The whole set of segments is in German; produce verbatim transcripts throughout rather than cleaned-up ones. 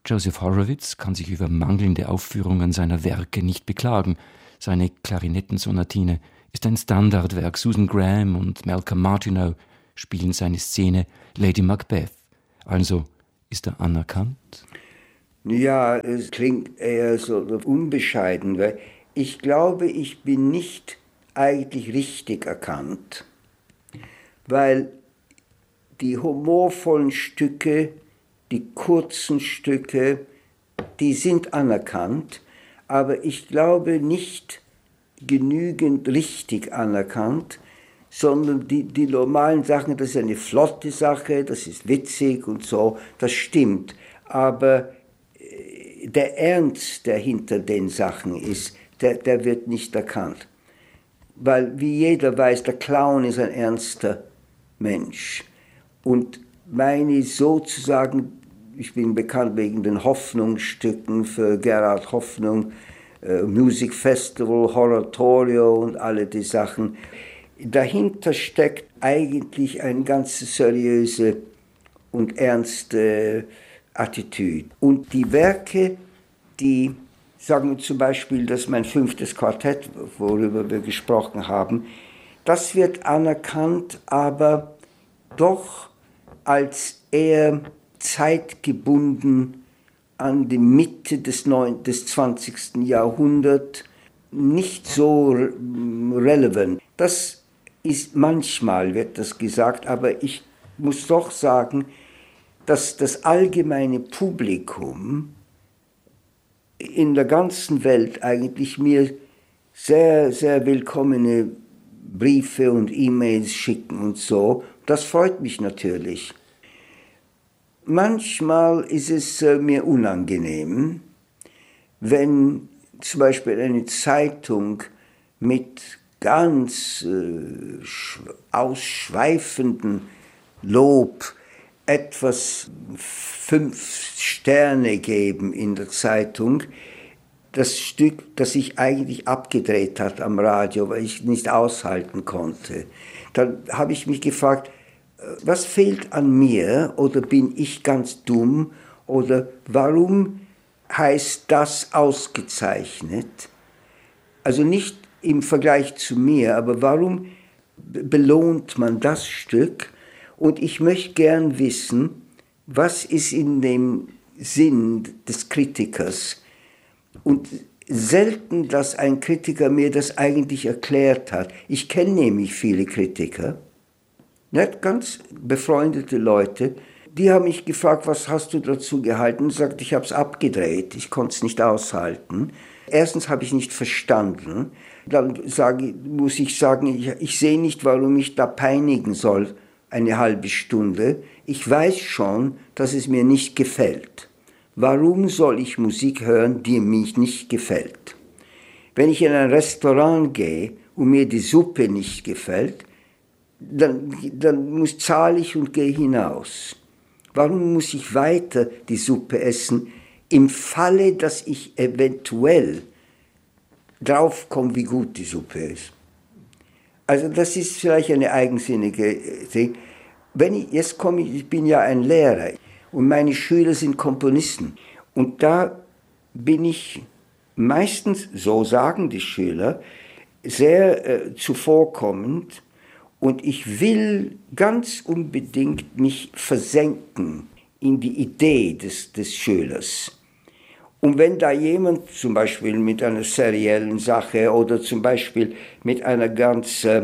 Joseph Horowitz kann sich über mangelnde Aufführungen seiner Werke nicht beklagen. Seine Klarinettensonatine ist ein Standardwerk. Susan Graham und Malcolm Martineau spielen seine Szene Lady Macbeth. Also ist er anerkannt? Ja, es klingt eher so unbescheiden, weil ich glaube, ich bin nicht eigentlich richtig erkannt, weil die humorvollen Stücke, die kurzen Stücke, die sind anerkannt, aber ich glaube nicht genügend richtig anerkannt, sondern die, die normalen Sachen, das ist eine flotte Sache, das ist witzig und so, das stimmt, aber der Ernst, der hinter den Sachen ist, der, der wird nicht erkannt. Weil, wie jeder weiß, der Clown ist ein ernster Mensch. Und meine sozusagen, ich bin bekannt wegen den Hoffnungsstücken für Gerhard Hoffnung, äh, Music Festival, Horatorio und alle die Sachen. Dahinter steckt eigentlich eine ganz seriöse und ernste Attitüde. Und die Werke, die, sagen wir zum Beispiel, das ist mein fünftes Quartett, worüber wir gesprochen haben, das wird anerkannt, aber doch als eher zeitgebunden an die Mitte des, neunten, des zwanzigsten Jahrhunderts, nicht so relevant. Das ist manchmal, wird das gesagt, aber ich muss doch sagen, dass das allgemeine Publikum in der ganzen Welt eigentlich mir sehr, sehr willkommene Briefe und E-Mails schicken und so. Das freut mich natürlich. Manchmal ist es äh, mir unangenehm, wenn zum Beispiel eine Zeitung mit ganz äh, ausschweifenden Lob etwas fünf Sterne geben in der Zeitung, das Stück, das ich eigentlich abgedreht hat am Radio, weil ich nicht aushalten konnte. Dann habe ich mich gefragt, was fehlt an mir oder bin ich ganz dumm oder warum heißt das ausgezeichnet? Also nicht im Vergleich zu mir, aber warum belohnt man das Stück? Und ich möchte gern wissen, was ist in dem Sinn des Kritikers? Und selten, dass ein Kritiker mir das eigentlich erklärt hat. Ich kenne nämlich viele Kritiker, nicht ganz befreundete Leute, die haben mich gefragt, was hast du dazu gehalten? Und sagte, ich habe es abgedreht, ich konnte es nicht aushalten. Erstens habe ich nicht verstanden. Dann sage, muss ich sagen, ich, ich sehe nicht, warum ich da peinigen soll, eine halbe Stunde. Ich weiß schon, dass es mir nicht gefällt. Warum soll ich Musik hören, die mir nicht gefällt? Wenn ich in ein Restaurant gehe und mir die Suppe nicht gefällt, dann, dann muss, zahle ich und gehe hinaus. Warum muss ich weiter die Suppe essen, im Falle, dass ich eventuell draufkomme, wie gut die Suppe ist? Also das ist vielleicht eine eigensinnige Ding. Wenn ich, jetzt komme ich, ich bin ja ein Lehrer und meine Schüler sind Komponisten. Und da bin ich meistens, so sagen die Schüler, sehr äh, zuvorkommend und ich will ganz unbedingt mich versenken in die Idee des, des Schülers. Und wenn da jemand zum Beispiel mit einer seriellen Sache oder zum Beispiel mit einer ganz äh,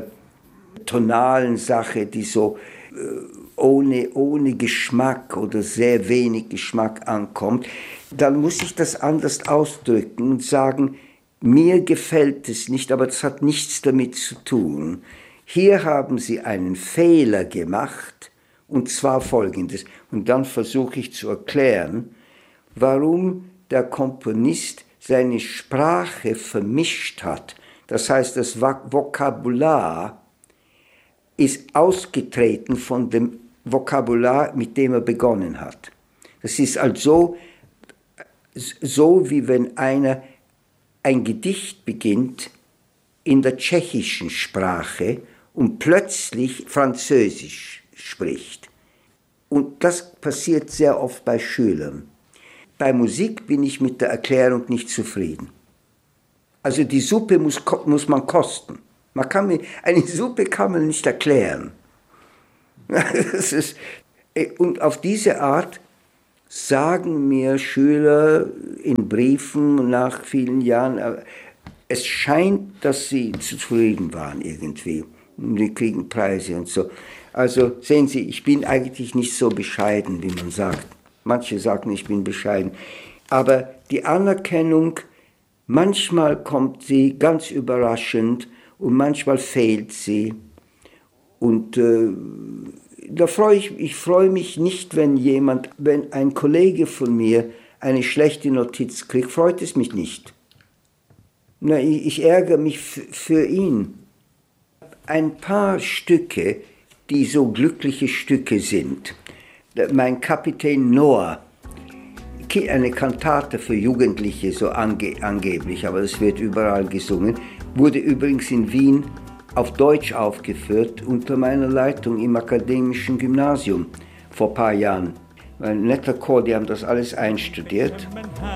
tonalen Sache, die so äh, ohne, ohne Geschmack oder sehr wenig Geschmack ankommt, dann muss ich das anders ausdrücken und sagen, mir gefällt es nicht, aber das hat nichts damit zu tun. Hier haben Sie einen Fehler gemacht, und zwar Folgendes. Und dann versuche ich zu erklären, warum der Komponist seine Sprache vermischt hat. Das heißt, das Vokabular ist ausgetreten von dem Vokabular, mit dem er begonnen hat. Das ist also so, wie wenn einer ein Gedicht beginnt in der tschechischen Sprache und plötzlich Französisch spricht. Und das passiert sehr oft bei Schülern. Bei Musik bin ich mit der Erklärung nicht zufrieden. Also die Suppe muss, muss man kosten. Man kann mir, eine Suppe kann man nicht erklären. Das ist, und auf diese Art sagen mir Schüler in Briefen nach vielen Jahren, es scheint, dass sie zufrieden waren irgendwie. Die kriegen Preise und so. Also sehen Sie, ich bin eigentlich nicht so bescheiden, wie man sagt. Manche sagen, ich bin bescheiden. Aber die Anerkennung, manchmal kommt sie ganz überraschend und manchmal fehlt sie. Und äh, da freue ich, ich freue mich nicht, wenn jemand, wenn ein Kollege von mir eine schlechte Notiz kriegt, freut es mich nicht. Na, ich, ich ärgere mich f- für ihn. Ein paar Stücke, die so glückliche Stücke sind. Mein Kapitän Noah, eine Kantate für Jugendliche, so ange, angeblich, aber es wird überall gesungen, wurde übrigens in Wien auf Deutsch aufgeführt, unter meiner Leitung im akademischen Gymnasium vor ein paar Jahren. Ein netter Chor, die haben das alles einstudiert.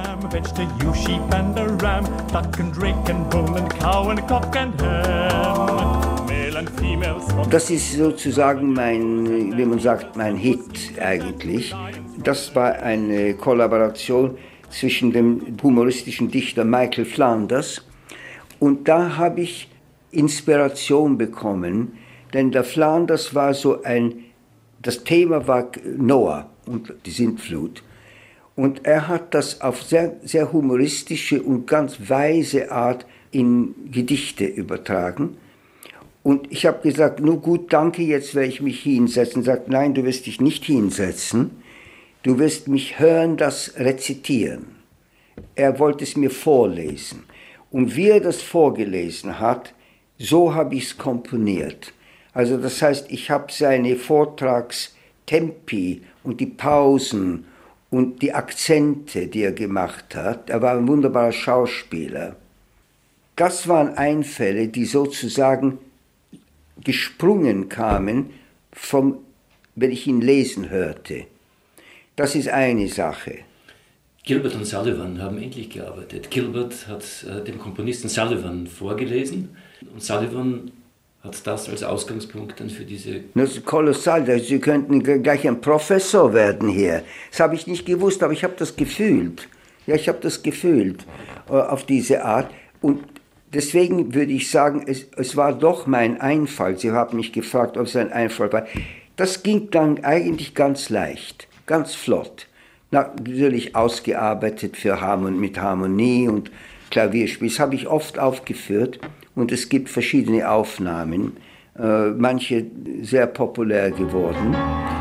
Das ist sozusagen mein, wie man sagt, mein Hit eigentlich. Das war eine Kollaboration zwischen dem humoristischen Dichter Michael Flanders. Und da habe ich Inspiration bekommen, denn der Flanders war so ein, das Thema war Noah und die Sintflut. Und er hat das auf sehr, sehr humoristische und ganz weise Art in Gedichte übertragen. Und ich habe gesagt, nur gut, danke, jetzt werde ich mich hinsetzen. Er sagt, nein, du wirst dich nicht hinsetzen, du wirst mich hören, das rezitieren. Er wollte es mir vorlesen. Und wie er das vorgelesen hat, so habe ich es komponiert. Also das heißt, ich habe seine Vortragstempi und die Pausen und die Akzente, die er gemacht hat. Er war ein wunderbarer Schauspieler. Das waren Einfälle, die sozusagen gesprungen kamen, vom, wenn ich ihn lesen hörte. Das ist eine Sache. Gilbert und Sullivan haben ähnlich gearbeitet. Gilbert hat äh, dem Komponisten Sullivan vorgelesen und Sullivan hat das als Ausgangspunkt dann für diese... Das ist kolossal, Sie könnten gleich ein Professor werden hier. Das habe ich nicht gewusst, aber ich habe das gefühlt. Ja, ich habe das gefühlt äh, auf diese Art. Und deswegen würde ich sagen, es, es war doch mein Einfall. Sie haben mich gefragt, ob es ein Einfall war. Das ging dann eigentlich ganz leicht, ganz flott. Natürlich ausgearbeitet für Harmon, mit Harmonie und Klavierspiel. Das habe ich oft aufgeführt und es gibt verschiedene Aufnahmen, äh, manche sehr populär geworden.